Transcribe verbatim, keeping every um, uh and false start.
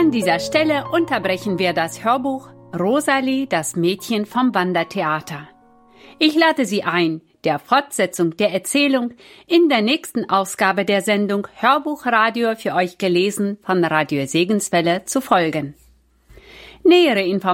An dieser Stelle unterbrechen wir das Hörbuch Rosalie, das Mädchen vom Wandertheater. Ich lade Sie ein, der Fortsetzung der Erzählung in der nächsten Ausgabe der Sendung Hörbuchradio für euch gelesen von Radio Segenswelle zu folgen. Nähere Informationen